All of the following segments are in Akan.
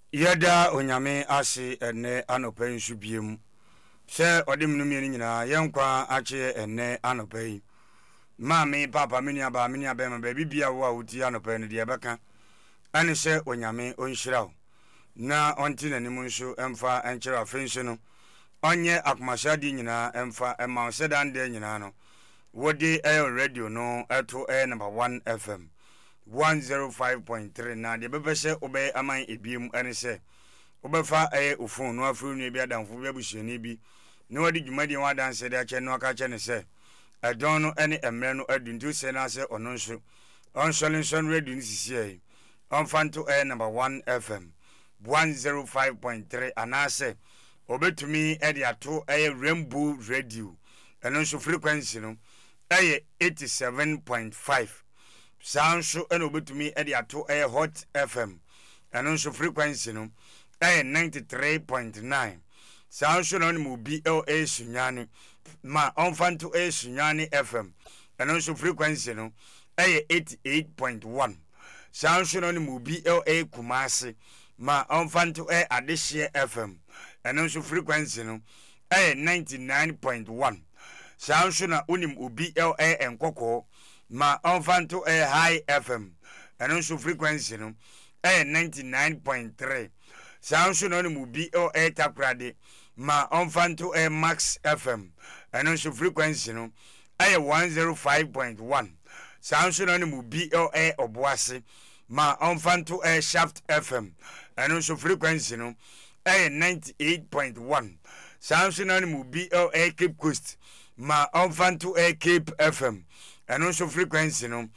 Yada onyame ase ene anopa nsu biem se odem no mieni nyina yenkwa ache ene anopa yi maame papa menia ba menia be ma bibia wo a wuti anopa no de beka ane se onyame onhyiraw na onti nanim nso emfa enkyera afenso no onye akomashadi nyina emfa ema sedan de nyina no wodi radio no eto number 1 FM 105.3 na de bebese obe aman ebiem ene se obefa ofon no afru no bi adamfo bi abusuani bi no wadi dwumadi wa danse de ache no aka che ne se edon no ene emre no aduntu se na se ono nso onsolin radio ni sisi onfanto number 1 FM 105.3 anase obetumi e de ato Rainbow Radio eno nso frequency no 87.5 Sanso eno betumi e de ato Hot FM eno nso frequency no 93.9 Sanso no mu BLA Sunyani ma onfanto Sunyani FM eno nso frequency no 88.1 Sanso no mu BLA Kumasi ma onfanto Adehye FM eno nso frequency no 99.1 Sanso na unim UBLA Enkoko ma onfanto High FM eno nso frequency no 99.3 Sanso no mu BLA Takrade ma onfanto Max FM eno nso frequency no 105.1 Sanso no mu BLA Obuasi ma onfanto Shaft FM eno nso frequency no 98.1 Sanso no mu BLA Cape Coast ma onfanto Cape FM eno nso frequency no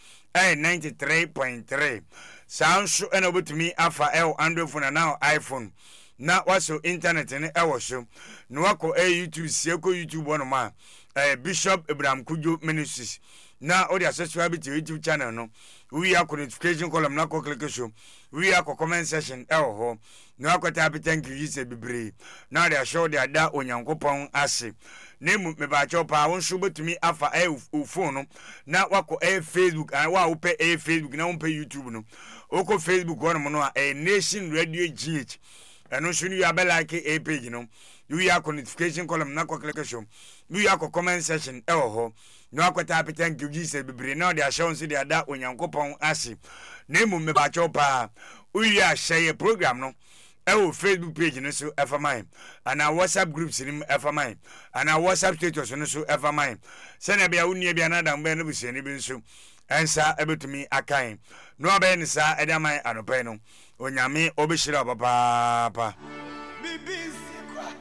93.3 Sanso eno betumi afa Android phone na iPhone na waso internet ne so no wako YouTube sieko YouTube ono ma Bishop Abraham Kujo Ministries na odi subscribe to YouTube channel no we are notification column na ko click so we are comment section ho no akota thank you yise bibre na dey show dey ada onyankopon ase na mu me ba chopa won so betumi afa phone no na wako Facebook wa wo pe Facebook na wo pe YouTube no oko Facebook wono no Nation Radio GH eno so you are like page no you are notification column na ko click so you are comment section ho no akota thank you yise bibre na dey show so dey ada onyankopon ase na mu me ba chopa we are share program no Facebook page no so FMI and our WhatsApp groups in FMI and our WhatsApp status no so FMI send bia unie bia na dan be no busiani bi nso ensa ebetumi akan no be ni sa edamai anope no onyame obeshira papa bibinsikwa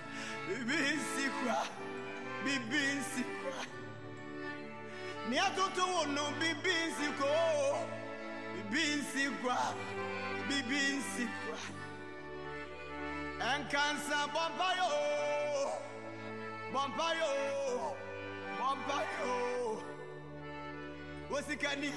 ni atoto wono bibinsikwa and cancer Bompayo Bompayo Bompayo Wasikani